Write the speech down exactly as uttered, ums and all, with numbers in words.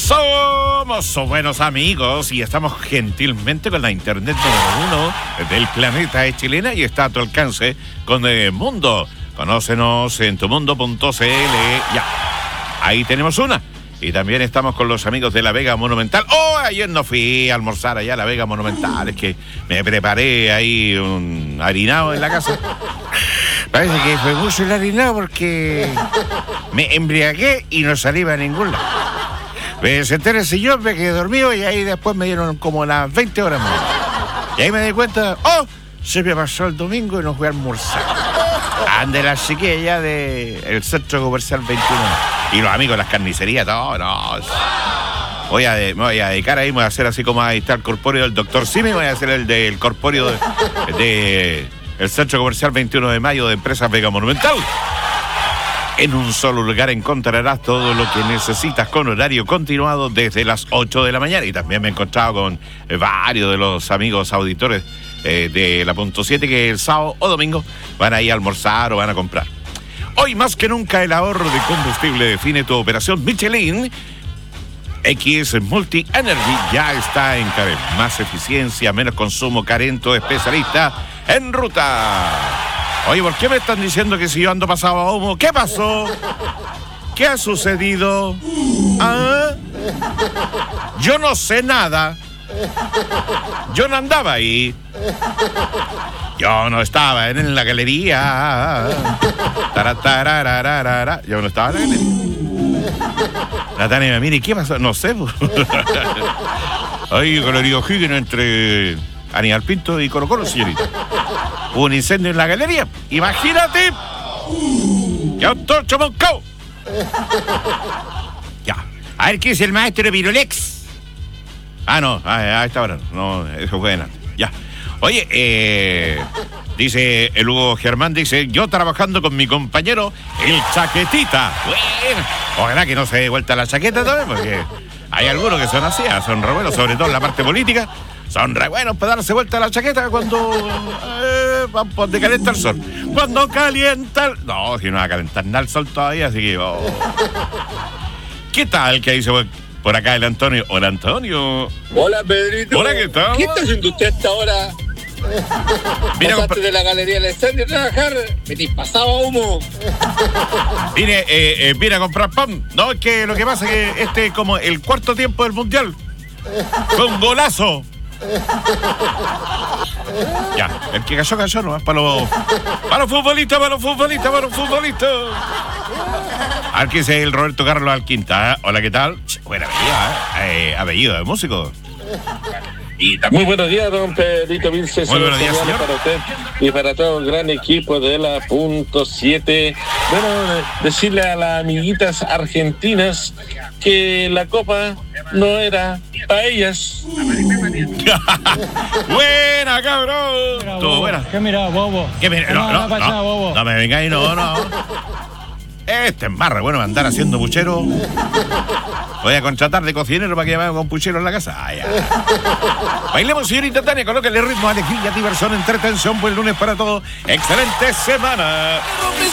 Somos buenos amigos y estamos gentilmente con la internet número uno del planeta, es chilena y está a tu alcance con el mundo. Conócenos en tumundo punto c l. Ya, ahí tenemos una. Y también estamos con los amigos de La Vega Monumental. Oh, ayer no fui a almorzar allá a La Vega Monumental. Es que me preparé ahí un harinado en la casa. Parece que fue mucho el harinado porque me embriagué y no salí a ningún lado. Me senté en el sillón, me quedé dormido y ahí después me dieron como las veinte horas más. Y ahí me di cuenta, oh, se me pasó el domingo y no fui a almorzar. Ande la chiquilla del Centro Comercial veintiuno. Y los amigos de las carnicerías, todo, no. Voy a, me voy a dedicar ahí, me voy a hacer así como ahí está el corpóreo del doctor Simi, voy a hacer el del corpóreo de, de el Centro Comercial veintiuno de mayo de Empresas Vega Monumental. En un solo lugar encontrarás todo lo que necesitas con horario continuado desde las ocho de la mañana. Y también me he encontrado con eh, varios de los amigos auditores eh, de la punto siete que el sábado o domingo van a ir a almorzar o van a comprar. Hoy más que nunca el ahorro de combustible define tu operación. Michelin X Multi Energy ya está en Carén. Más eficiencia, menos consumo, Carento especialista en ruta. Oye, ¿por qué me están diciendo que si yo ando pasado a humo? ¿Qué pasó? ¿Qué ha sucedido? ¿Ah? Yo no sé nada. Yo no andaba ahí. Yo no estaba en la galería. Taratarararara. Yo no estaba en la galería. Natalia me mira, ¿y qué pasó? No sé. Hay galería Higgins entre Aníbal Pinto y Colo Colo, señorita. Hubo un incendio en la galería. Imagínate. Ya todo chamoncao. Ya. A ver qué dice el maestro Virulex. Ah, no, a, a esta hora. No, eso fue antes. Ya. Oye, eh, dice el Hugo Germán, dice, yo trabajando con mi compañero, el Chaquetita. Bueno, ojalá que no se dé vuelta la chaqueta también, porque hay algunos que son así, son re buenos, sobre todo en la parte política. Son re buenos para darse vuelta a la chaqueta cuando eh, vamos de calienta el sol. Cuando calienta el... No, si no va a calentar nada el sol todavía, así que... Oh. ¿Qué tal? ¿Qué dice por acá el Antonio? Hola, Antonio. Hola, Pedrito. Hola, ¿qué tal? ¿Qué está haciendo usted a esta hora? Vine Pasaste comp- de la galería del Estadio a trabajar, metís pasado a humo. Vine, eh, eh, vine a comprar pan. No, es que lo que pasa es que este es como el cuarto tiempo del Mundial. Fue un golazo. Ya, el que cayó, cayó, ¿no? Para los, para los futbolistas, para los futbolistas, para los futbolistas. A ver qué dice el Roberto Carlos Alquinta. ¿Eh? Hola, ¿qué tal? Buena apellido, ¿eh? Eh, apellido de músico. Y muy buenos días, don Pedrito Vilches. Muy buenos días, señor. Para usted y para todo el gran equipo de la punto siete. Bueno, decirle a las amiguitas argentinas que la copa no era para ellas. Buena, cabrón. Todo buena. ¿Qué mira, bobo? ¿Qué mira? No, no, no, no, bobo. no me vengáis, no, no. Este es más re bueno andar haciendo puchero. Voy a contratar de cocinero para que vaya con puchero en la casa. Ah, ya. Bailemos, señorita Tania, colóquele ritmo, alegría, diversión, entretención. Buen lunes para todos. Excelente semana.